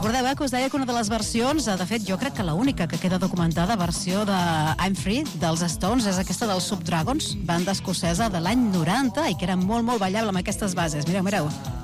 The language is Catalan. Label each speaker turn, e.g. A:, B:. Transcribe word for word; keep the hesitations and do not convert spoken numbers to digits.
A: Recordeu, eh, que us deia que una de les versions, de fet, jo crec que l'única que queda documentada versió de I'm Free dels Stones és aquesta dels Subdragons, banda escocesa de l'any noranta i que era molt, molt ballable amb aquestes bases. Mireu, mireu.